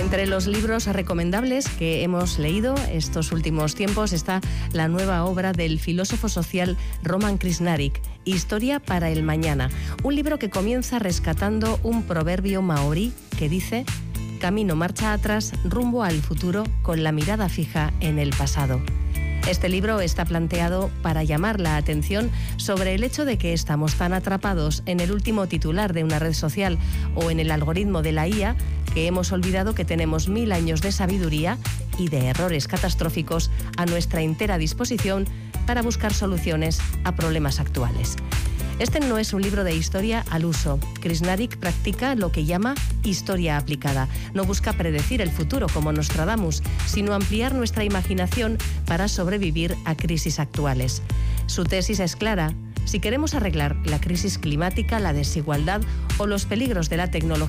Entre los libros recomendables que hemos leído estos últimos tiempos está la nueva obra del filósofo social Roman Krishnarik, Historia para el mañana, un libro que comienza rescatando un proverbio maorí que dice: camino marcha atrás rumbo al futuro con la mirada fija en el pasado. Este libro está planteado para llamar la atención sobre el hecho de que estamos tan atrapados en el último titular de una red social o en el algoritmo de la IA que hemos olvidado que tenemos 1000 años de sabiduría y de errores catastróficos a nuestra entera disposición para buscar soluciones a problemas actuales. Este no es un libro de historia al uso. Krishnarik practica lo que llama historia aplicada. No busca predecir el futuro como Nostradamus, sino ampliar nuestra imaginación para sobrevivir a crisis actuales. Su tesis es clara: si queremos arreglar la crisis climática, la desigualdad o los peligros de la tecnología,